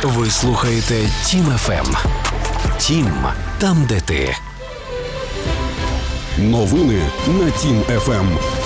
Ви слухаєте Тім ФМ. Тім – там, де ти. Новини на Тім ФМ.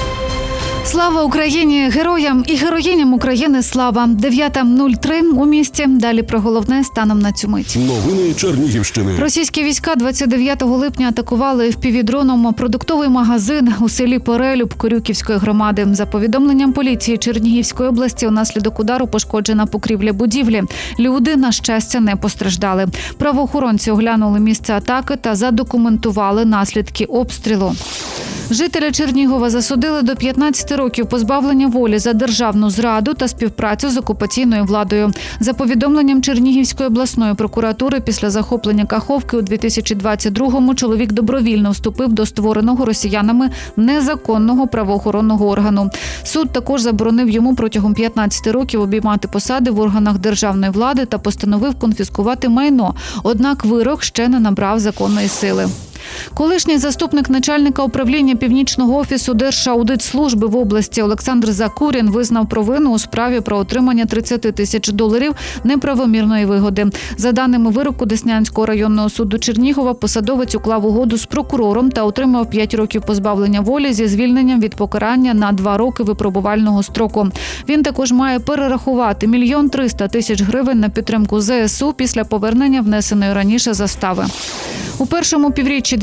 Слава Україні! Героям і героїням України слава! 9:03 у місті. Далі про головне станом на цю мить. Новини Чернігівщини. Російські війська 29 липня атакували FPV-дроном продуктовий магазин у селі Перелюб Корюківської громади. За повідомленням поліції Чернігівської області, унаслідок удару пошкоджена покрівля будівлі. Люди, на щастя, не постраждали. Правоохоронці оглянули місце атаки та задокументували наслідки обстрілу. Жителя Чернігова засудили до 15 років позбавлення волі за державну зраду та співпрацю з окупаційною владою. За повідомленням Чернігівської обласної прокуратури, після захоплення Каховки у 2022-му чоловік добровільно вступив до створеного росіянами незаконного правоохоронного органу. Суд також заборонив йому протягом 15 років обіймати посади в органах державної влади та постановив конфіскувати майно. Однак вирок ще не набрав законної сили. Колишній заступник начальника управління Північного офісу Держаудитслужби в області Олександр Закурін визнав провину у справі про отримання $30 тисяч неправомірної вигоди. За даними вироку Деснянського районного суду Чернігова, посадовець уклав угоду з прокурором та отримав 5 років позбавлення волі зі звільненням від покарання на 2 роки випробувального строку. Він також має перерахувати $1 300 000 на підтримку ЗСУ після повернення внесеної раніше застави. У першому півріччі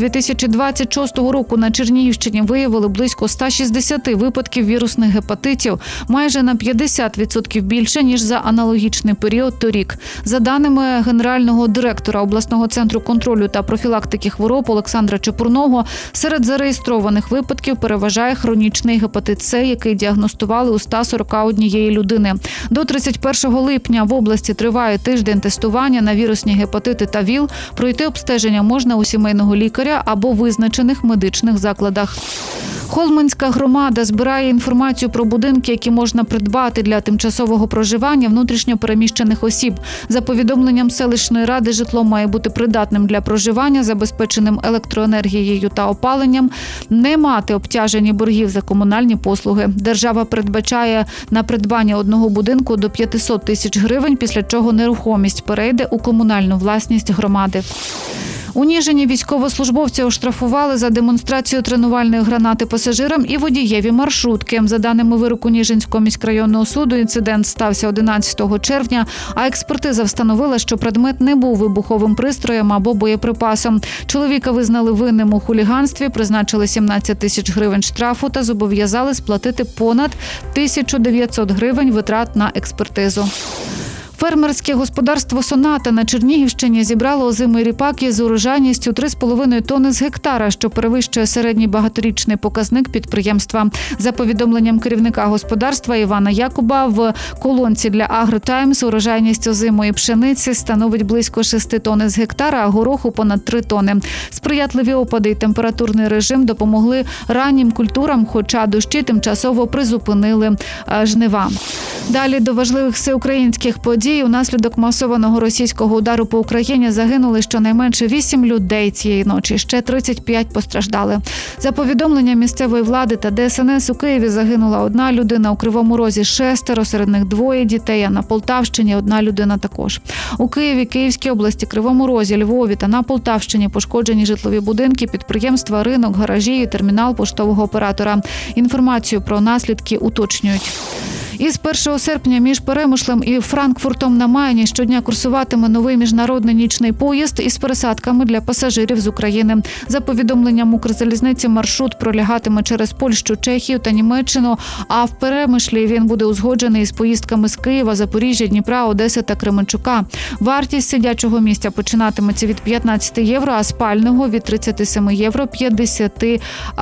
2026 року на Чернігівщині виявили близько 160 випадків вірусних гепатитів, майже на 50% більше, ніж за аналогічний період торік. За даними генерального директора обласного центру контролю та профілактики хвороб Олександра Чепурного, серед зареєстрованих випадків переважає хронічний гепатит С, який діагностували у 141 людини. До 31 липня в області триває тиждень тестування на вірусні гепатити та ВІЛ. Пройти обстеження можна у сімейного лікаря або визначених медичних закладах. Холминська громада збирає інформацію про будинки, які можна придбати для тимчасового проживання внутрішньо переміщених осіб. За повідомленням селищної ради, житло має бути придатним для проживання, забезпеченим електроенергією та опаленням, не мати обтяжені боргів за комунальні послуги. Держава передбачає на придбання одного будинку до $500 тисяч, після чого нерухомість перейде у комунальну власність громади. У Ніжині військовослужбовця оштрафували за демонстрацію тренувальної гранати пасажирам і водієві маршрутки. За даними вироку Ніжинського міськрайонного суду, інцидент стався 11 червня, а експертиза встановила, що предмет не був вибуховим пристроєм або боєприпасом. Чоловіка визнали винним у хуліганстві, призначили $17 тисяч штрафу та зобов'язали сплатити понад $1900 витрат на експертизу. Фермерське господарство «Соната» на Чернігівщині зібрало озимий ріпак із урожайністю 3,5 тонни з гектара, що перевищує середній багаторічний показник підприємства. За повідомленням керівника господарства Івана Якуба, в колонці для «Агротаймс» урожайність озимої пшениці становить близько 6 тонн з гектара, а гороху – понад 3 тонни. Сприятливі опади і температурний режим допомогли раннім культурам, хоча дощі тимчасово призупинили жнива. Далі до важливих всеукраїнських подій. Унаслідок масованого російського удару по Україні загинули щонайменше 8 людей цієї ночі, ще 35 постраждали. За повідомленням місцевої влади та ДСНС, у Києві загинула 1 людина, у Кривому Розі 6, серед них 2 дітей, а на Полтавщині 1 людина також. У Києві, Київській області, Кривому Розі, Львові та на Полтавщині пошкоджені житлові будинки, підприємства, ринок, гаражі і термінал поштового оператора. Інформацію про наслідки уточнюють. Із 1 серпня між Перемишлем і Франкфуртом на Майні щодня курсуватиме новий міжнародний нічний поїзд із пересадками для пасажирів з України. За повідомленням Укрзалізниці, маршрут пролягатиме через Польщу, Чехію та Німеччину, а в Перемишлі він буде узгоджений із поїздками з Києва, Запоріжжя, Дніпра, Одеси та Кременчука. Вартість сидячого місця починатиметься від €15, а спального – від €37,50.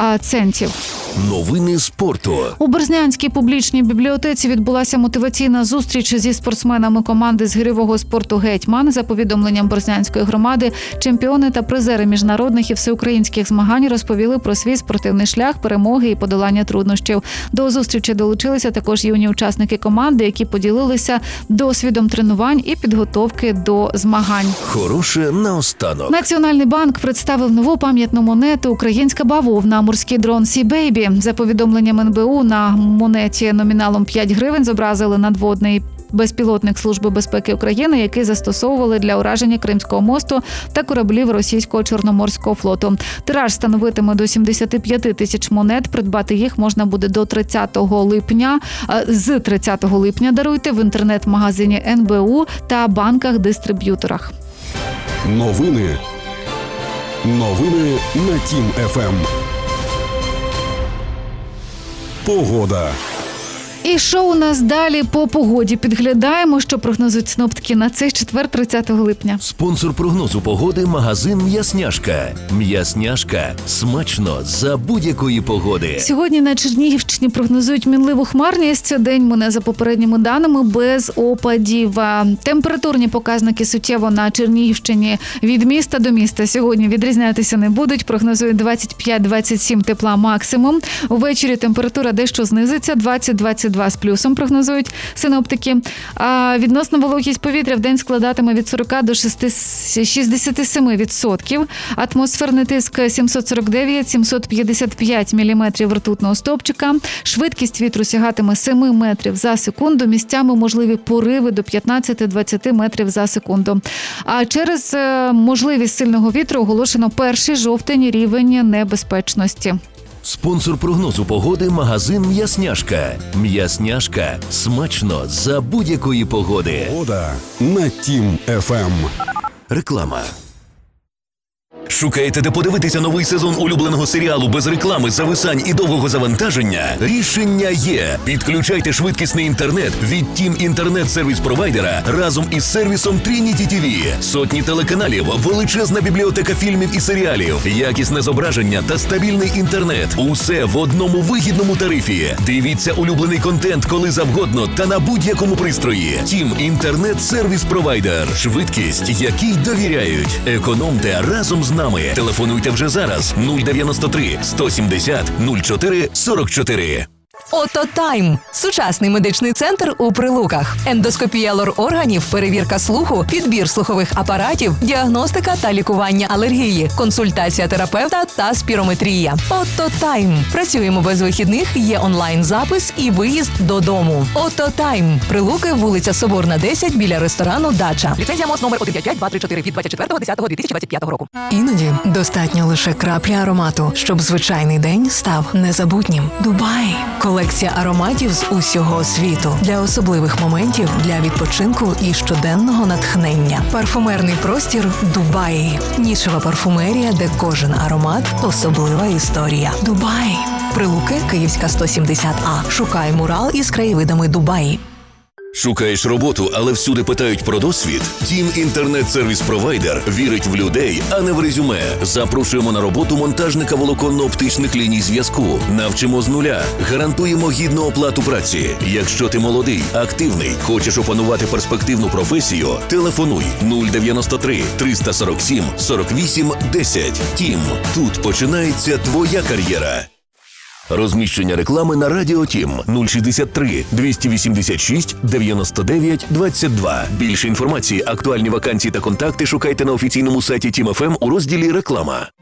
Новини спорту. У Березнянській публічній бібліотеці відбулася мотиваційна зустріч зі спортсменами команди з гирьового спорту «Гетьман». За повідомленням Березнянської громади, чемпіони та призери міжнародних і всеукраїнських змагань розповіли про свій спортивний шлях, перемоги і подолання труднощів. До зустрічі долучилися також юні учасники команди, які поділилися досвідом тренувань і підготовки до змагань. Хороше наостанок. Національний банк представив нову пам'ятну монету «Українська бавовна» морський дрон «Сі Бейбі». За повідомленням НБУ, на монеті номіналом 5 гривень зобразили надводний безпілотник Служби безпеки України, який застосовували для ураження Кримського мосту та кораблів російського Чорноморського флоту. Тираж становитиме до 75 тисяч монет. Придбати їх можна буде до 30 липня. З 30 липня, даруйте, в інтернет-магазині НБУ та банках-дистриб'юторах. Новини на Тім ФМ. Погода. І що у нас далі по погоді? Підглядаємо, що прогнозують синоптики на цей четвер, 30 липня. Спонсор прогнозу погоди – магазин «М'ясняшка». «М'ясняшка» – смачно за будь-якої погоди. Сьогодні на Чернігівщині прогнозують мінливу хмарність. День мине за попередніми даними без опадів. Температурні показники суттєво на Чернігівщині від міста до міста сьогодні відрізнятися не будуть. Прогнозують 25-27 тепла максимум. Увечері температура дещо знизиться, 20-22 з плюсом прогнозують синоптики. А відносно вологість повітря в день складатиме від 40 до 67%. Атмосферний тиск 749-755 міліметрів ртутного стовпчика. Швидкість вітру сягатиме 7 метрів за секунду. Місцями можливі пориви до 15-20 метрів за секунду. А через можливість сильного вітру оголошено перший жовтень рівень небезпечності. Спонсор прогнозу погоди – магазин «М'ясняшка». «М'ясняшка» – смачно за будь-якої погоди. Погода на Тім ФМ. Реклама. Шукаєте, де подивитися новий сезон улюбленого серіалу без реклами, зависань і довгого завантаження? Рішення є. Підключайте швидкісний інтернет від Team інтернет-сервіс-провайдера разом із сервісом Trinity TV. Сотні телеканалів, величезна бібліотека фільмів і серіалів, якісне зображення та стабільний інтернет. Усе в одному вигідному тарифі. Дивіться улюблений контент коли завгодно та на будь-якому пристрої. Team інтернет-сервіс-провайдер. Швидкість, якій довіряють. Економте разом з нами. Телефонуйте вже зараз 093 170 04 44. Ототайм – сучасний медичний центр у Прилуках. Ендоскопія лор-органів, перевірка слуху, підбір слухових апаратів, діагностика та лікування алергії, консультація терапевта та спірометрія. Ототайм. Працюємо без вихідних, є онлайн-запис і виїзд додому. Ототайм. Прилуки, вулиця Соборна, 10, біля ресторану «Дача». Ліцензія МОЗ номер 155234 від 24.10.2025 року. Іноді достатньо лише краплі аромату, щоб звичайний день став незабутнім. Дубай. Колекція ароматів з усього світу. Для особливих моментів, для відпочинку і щоденного натхнення. Парфумерний простір Дубай. Нішева парфумерія, де кожен аромат – особлива історія. Дубай. Прилуки, Київська, 170А. Шукай мурал із краєвидами Дубаї. Шукаєш роботу, але всюди питають про досвід? Тім інтернет-сервіс-провайдер вірить в людей, а не в резюме. Запрошуємо на роботу монтажника волоконно-оптичних ліній зв'язку. Навчимо з нуля. Гарантуємо гідну оплату праці. Якщо ти молодий, активний, хочеш опанувати перспективну професію, телефонуй 093 347 48 10. Тім. Тут починається твоя кар'єра. Розміщення реклами на Радіо Тім 063 286 99 22. Більше інформації, актуальні вакансії та контакти шукайте на офіційному сайті Тім ФМ у розділі «Реклама».